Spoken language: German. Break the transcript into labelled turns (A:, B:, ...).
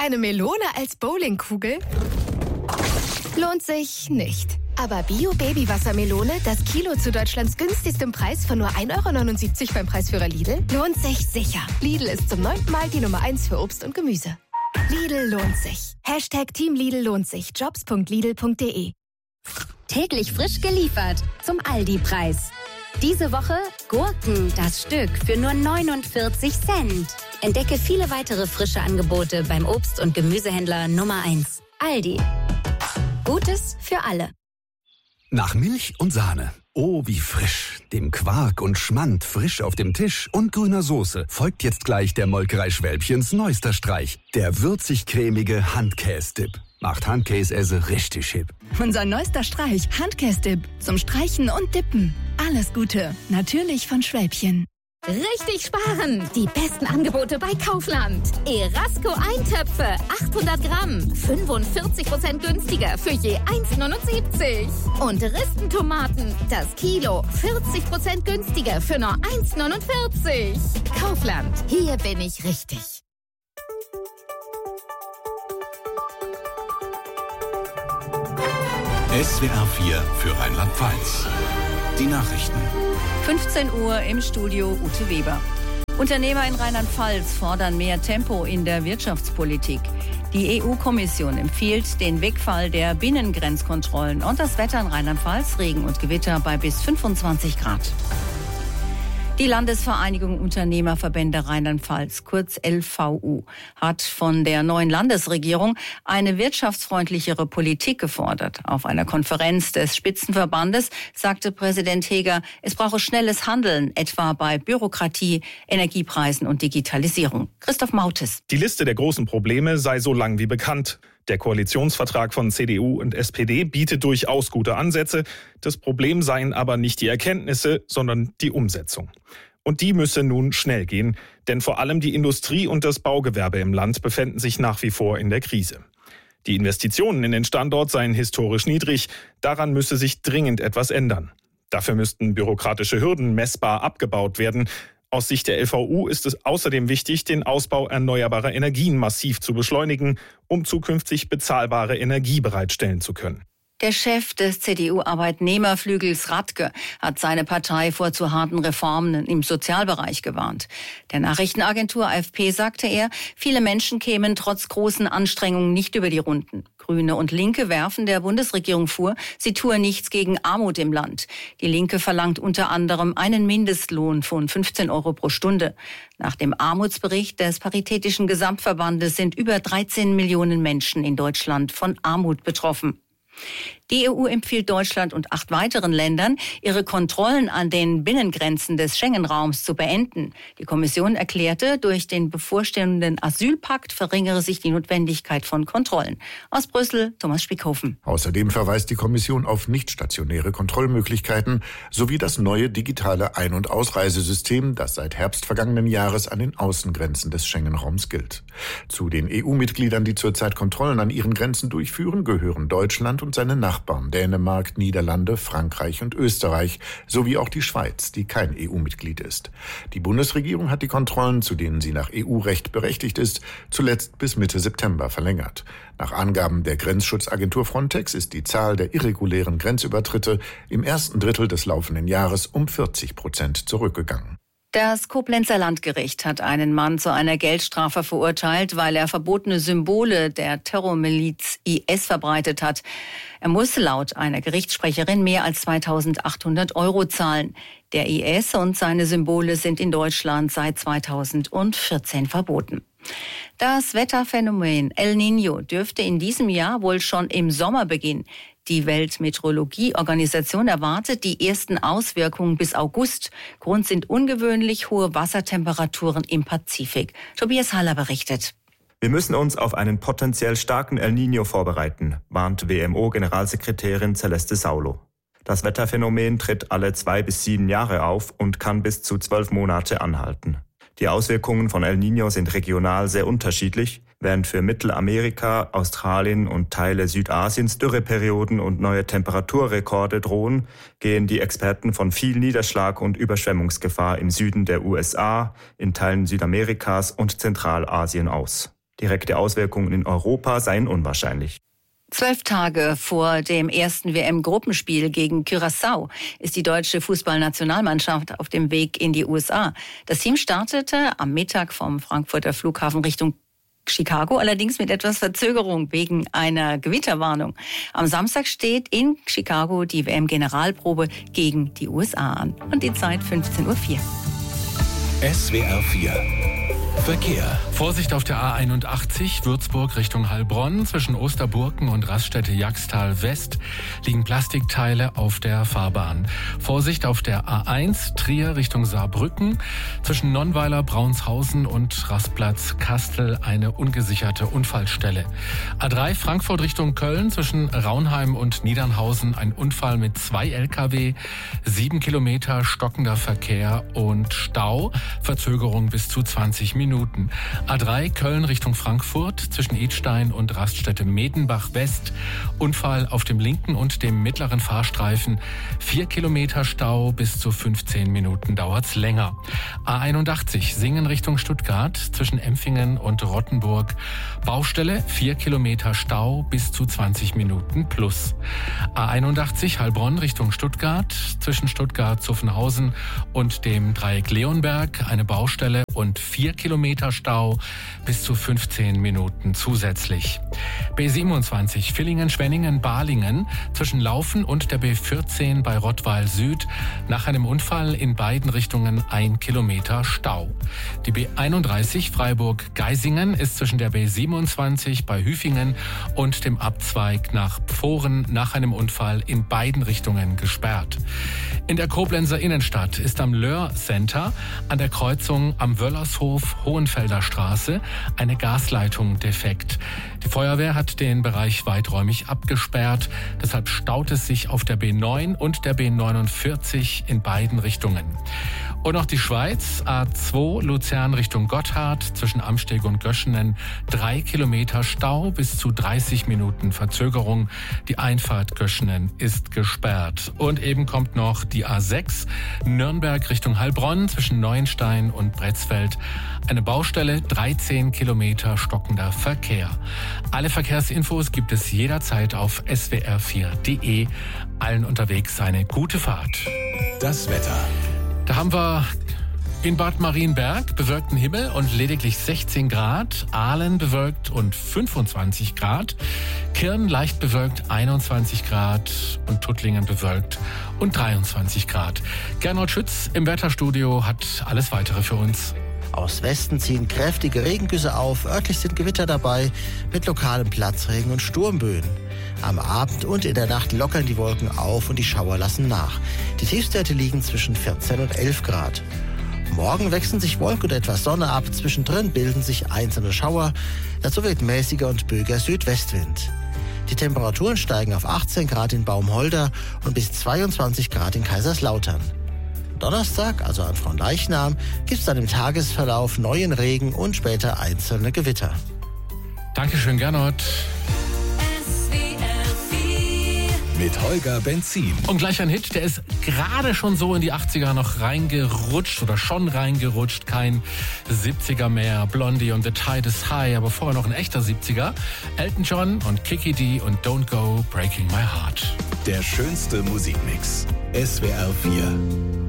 A: eine Melone als Bowlingkugel? Lohnt sich nicht. Aber Bio-Babywassermelone, das Kilo zu Deutschlands günstigstem Preis von nur 1,79 € beim Preisführer Lidl, lohnt sich sicher. Lidl ist zum 9. Mal die Nummer 1 für Obst und Gemüse. Lidl lohnt sich. #Team Lidl lohnt sich. Jobs.lidl.de.
B: Täglich frisch geliefert zum Aldi-Preis. Diese Woche Gurken, das Stück für nur 49 Cent. Entdecke viele weitere frische Angebote beim Obst- und Gemüsehändler Nummer 1. Aldi. Gutes für alle.
C: Nach Milch und Sahne. Oh, wie frisch. Dem Quark und Schmand frisch auf dem Tisch und grüner Soße folgt jetzt gleich der Molkerei Schwälbchens neuester Streich. Der würzig-cremige Handkäse-Dip. Macht Handkäse richtig hip.
A: Unser neuester Streich, Handkäse-Dip. Zum Streichen und Dippen. Alles Gute. Natürlich von Schwälbchen.
D: Richtig sparen! Die besten Angebote bei Kaufland. Erasco Eintöpfe, 800 Gramm, 45% günstiger für je 1,79. Und Ristentomaten, das Kilo, 40% günstiger für nur 1,49. Kaufland, hier bin ich richtig.
E: SWR 4 für Rheinland-Pfalz. Die Nachrichten.
F: 15 Uhr im Studio Ute Weber. Unternehmer in Rheinland-Pfalz fordern mehr Tempo in der Wirtschaftspolitik. Die EU-Kommission empfiehlt den Wegfall der Binnengrenzkontrollen und das Wetter in Rheinland-Pfalz, Regen und Gewitter bei bis 25 Grad. Die Landesvereinigung Unternehmerverbände Rheinland-Pfalz, kurz LVU, hat von der neuen Landesregierung eine wirtschaftsfreundlichere Politik gefordert. Auf einer Konferenz des Spitzenverbandes sagte Präsident Heger, es brauche schnelles Handeln, etwa bei Bürokratie, Energiepreisen und Digitalisierung. Christoph Mautes.
G: Die Liste der großen Probleme sei so lang wie bekannt. Der Koalitionsvertrag von CDU und SPD bietet durchaus gute Ansätze. Das Problem seien aber nicht die Erkenntnisse, sondern die Umsetzung. Und die müsse nun schnell gehen, denn vor allem die Industrie und das Baugewerbe im Land befänden sich nach wie vor in der Krise. Die Investitionen in den Standort seien historisch niedrig, daran müsse sich dringend etwas ändern. Dafür müssten bürokratische Hürden messbar abgebaut werden. Aus Sicht der LVU ist es außerdem wichtig, den Ausbau erneuerbarer Energien massiv zu beschleunigen, um zukünftig bezahlbare Energie bereitstellen zu können.
F: Der Chef des CDU-Arbeitnehmerflügels Radke hat seine Partei vor zu harten Reformen im Sozialbereich gewarnt. Der Nachrichtenagentur AFP sagte er, viele Menschen kämen trotz großen Anstrengungen nicht über die Runden. Grüne und Linke werfen der Bundesregierung vor, sie tue nichts gegen Armut im Land. Die Linke verlangt unter anderem einen Mindestlohn von 15 € pro Stunde. Nach dem Armutsbericht des Paritätischen Gesamtverbandes sind über 13 Millionen Menschen in Deutschland von Armut betroffen. Die EU empfiehlt Deutschland und 8 weiteren Ländern, ihre Kontrollen an den Binnengrenzen des Schengen-Raums zu beenden. Die Kommission erklärte, durch den bevorstehenden Asylpakt verringere sich die Notwendigkeit von Kontrollen. Aus Brüssel, Thomas Spickhofen.
H: Außerdem verweist die Kommission auf nichtstationäre Kontrollmöglichkeiten sowie das neue digitale Ein- und Ausreisesystem, das seit Herbst vergangenen Jahres an den Außengrenzen des Schengen-Raums gilt. Zu den EU-Mitgliedern, die zurzeit Kontrollen an ihren Grenzen durchführen, gehören Deutschland und seine Nachbarn Dänemark, Niederlande, Frankreich und Österreich, sowie auch die Schweiz, die kein EU-Mitglied ist. Die Bundesregierung hat die Kontrollen, zu denen sie nach EU-Recht berechtigt ist, zuletzt bis Mitte September verlängert. Nach Angaben der Grenzschutzagentur Frontex ist die Zahl der irregulären Grenzübertritte im ersten Drittel des laufenden Jahres um 40% zurückgegangen.
F: Das Koblenzer Landgericht hat einen Mann zu einer Geldstrafe verurteilt, weil er verbotene Symbole der Terrormiliz IS verbreitet hat. Er muss laut einer Gerichtssprecherin mehr als 2.800 € zahlen. Der IS und seine Symbole sind in Deutschland seit 2014 verboten. Das Wetterphänomen El Niño dürfte in diesem Jahr wohl schon im Sommer beginnen. Die Weltmeteorologieorganisation erwartet die ersten Auswirkungen bis August. Grund sind ungewöhnlich hohe Wassertemperaturen im Pazifik. Tobias Haller berichtet.
I: Wir müssen uns auf einen potenziell starken El Niño vorbereiten, warnt WMO-Generalsekretärin Celeste Saulo. Das Wetterphänomen tritt alle 2 bis 7 Jahre auf und kann bis zu 12 Monate anhalten. Die Auswirkungen von El Niño sind regional sehr unterschiedlich. Während für Mittelamerika, Australien und Teile Südasiens Dürreperioden und neue Temperaturrekorde drohen, gehen die Experten von viel Niederschlag und Überschwemmungsgefahr im Süden der USA, in Teilen Südamerikas und Zentralasien aus. Direkte Auswirkungen in Europa seien unwahrscheinlich.
F: 12 Tage vor dem ersten WM-Gruppenspiel gegen Curaçao ist die deutsche Fußballnationalmannschaft auf dem Weg in die USA. Das Team startete am Mittag vom Frankfurter Flughafen Richtung Chicago, allerdings mit etwas Verzögerung wegen einer Gewitterwarnung. Am Samstag steht in Chicago die WM-Generalprobe gegen die USA an. Und die Zeit 15:04 Uhr.
E: SWR 4 Verkehr.
J: Vorsicht auf der A81 Würzburg Richtung Heilbronn. Zwischen Osterburken und Raststätte-Jagstal West liegen Plastikteile auf der Fahrbahn. Vorsicht auf der A1 Trier Richtung Saarbrücken. Zwischen Nonnweiler, Braunshausen und Rastplatz Kastel eine ungesicherte Unfallstelle. A3 Frankfurt Richtung Köln. Zwischen Raunheim und Niedernhausen ein Unfall mit 2 LKW. 7 Kilometer stockender Verkehr und Stau. Verzögerung bis zu 20 Minuten. A3 Köln Richtung Frankfurt zwischen Idstein und Raststätte Medenbach West. Unfall auf dem linken und dem mittleren Fahrstreifen. 4 Kilometer Stau, bis zu 15 Minuten dauert's länger. A81 Singen Richtung Stuttgart zwischen Empfingen und Rottenburg. Baustelle, 4 Kilometer Stau, bis zu 20 Minuten plus. A81 Heilbronn Richtung Stuttgart zwischen Stuttgart-Zuffenhausen und dem Dreieck Leonberg eine Baustelle und 4 Kilometer Stau, bis zu 15 Minuten zusätzlich. B27 Villingen-Schwenningen-Balingen zwischen Laufen und der B14 bei Rottweil Süd nach einem Unfall in beiden Richtungen 1 Kilometer Stau. Die B31 Freiburg-Geisingen ist zwischen der B27 bei Hüfingen und dem Abzweig nach Pfohren nach einem Unfall in beiden Richtungen gesperrt. In der Koblenzer Innenstadt ist am Löhr Center an der Kreuzung am Wöllershof Hohenfelder Straße eine Gasleitung defekt. Die Feuerwehr hat den Bereich weiträumig abgesperrt. Deshalb staut es sich auf der B9 und der B49 in beiden Richtungen. Und noch die Schweiz, A2 Luzern Richtung Gotthard zwischen Amsteg und Göschenen 3 Kilometer Stau, bis zu 30 Minuten Verzögerung. Die Einfahrt Göschenen ist gesperrt. Und eben kommt noch die A6 Nürnberg Richtung Heilbronn zwischen Neuenstein und Bretzfeld. Eine Baustelle, 13 Kilometer stockender Verkehr. Alle Verkehrsinfos gibt es jederzeit auf swr4.de. Allen unterwegs eine gute Fahrt.
E: Das Wetter.
J: Da haben wir in Bad Marienberg bewölkten Himmel und lediglich 16 Grad. Aalen bewölkt und 25 Grad. Kirn leicht bewölkt 21 Grad und Tuttlingen bewölkt und 23 Grad. Gernot Schütz im Wetterstudio hat alles Weitere für uns.
K: Aus Westen ziehen kräftige Regengüsse auf. Örtlich sind Gewitter dabei mit lokalem Platzregen und Sturmböen. Am Abend und in der Nacht lockern die Wolken auf und die Schauer lassen nach. Die Tiefstwerte liegen zwischen 14 und 11 Grad. Morgen wechseln sich Wolken und etwas Sonne ab. Zwischendrin bilden sich einzelne Schauer. Dazu weht mäßiger und böiger Südwestwind. Die Temperaturen steigen auf 18 Grad in Baumholder und bis 22 Grad in Kaiserslautern. Donnerstag, also an Fronleichnam, gibt es dann im Tagesverlauf neuen Regen und später einzelne Gewitter.
J: Dankeschön, Gernot.
E: Mit Holger Benzin.
J: Und gleich ein Hit, der ist gerade schon so in die 80er noch reingerutscht oder schon reingerutscht. Kein 70er mehr. Blondie und The Tide is High, aber vorher noch ein echter 70er. Elton John und Kiki D und Don't Go Breaking My Heart.
E: Der schönste Musikmix. SWR 4.